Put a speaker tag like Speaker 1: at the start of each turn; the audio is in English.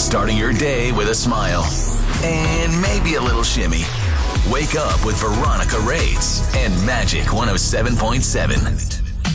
Speaker 1: Starting your day with a smile and maybe a little shimmy. Wake up with Veronica Rades and Magic 107.7.